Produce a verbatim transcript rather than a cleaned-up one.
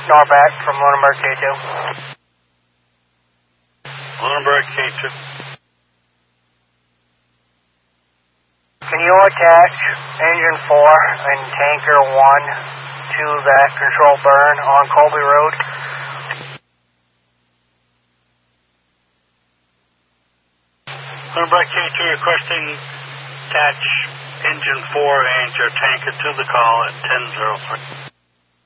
Norback from Lunenburg K two. Lunenburg K two. Can you attach engine four and tanker one to that control burn on Colby Road? Lunenburg K two requesting attach engine four and your tanker to the call at ten oh three.